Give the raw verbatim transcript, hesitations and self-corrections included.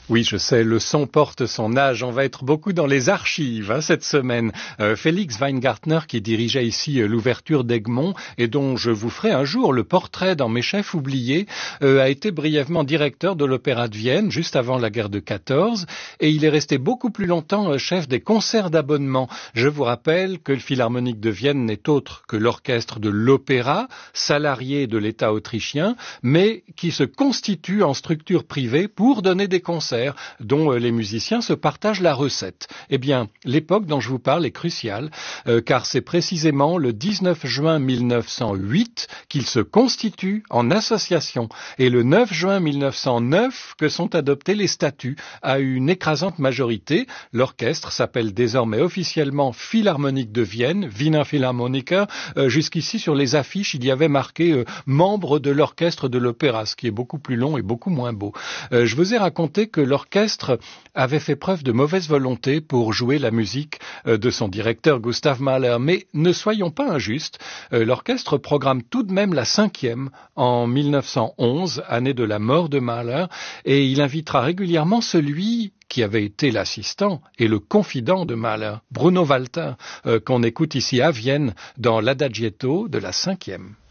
Oui, je sais, le son porte son âge. On va être beaucoup dans les archives hein, cette semaine. Euh, Félix Weingartner, qui dirigeait ici euh, l'ouverture d'Egmont et dont je vous ferai un jour le portrait dans Mes chefs oubliés, euh, a été brièvement directeur de l'Opéra de Vienne juste avant la guerre de quatorze et il est resté beaucoup plus longtemps euh, chef des concerts d'abonnement. Je vous rappelle que le Philharmonique de Vienne n'est autre que l'orchestre de l'opéra, salarié de l'État autrichien, mais qui se constitue en structure privée pour donner des concerts dont les musiciens se partagent la recette. Eh bien, l'époque dont je vous parle est cruciale, euh, car c'est précisément le dix-neuf juin mille neuf cent huit qu'il se constitue en association, et le neuf juin mille neuf cent neuf que sont adoptés les statuts à une écrasante majorité. L'orchestre s'appelle désormais officiellement Philharmonique de Vienne, Wiener Philharmoniker. Euh, jusqu'ici, sur les affiches, il y avait marqué euh, membre de l'orchestre de l'opéra, ce qui est beaucoup plus long et beaucoup moins beau. Euh, je vous ai raconté que l'orchestre avait fait preuve de mauvaise volonté pour jouer la musique de son directeur Gustav Mahler. Mais ne soyons pas injustes, l'orchestre programme tout de même la cinquième en mille neuf cent onze, année de la mort de Mahler, et il invitera régulièrement celui qui avait été l'assistant et le confident de Mahler, Bruno Walter, euh, qu'on écoute ici à Vienne dans l'Adagietto de la cinquième.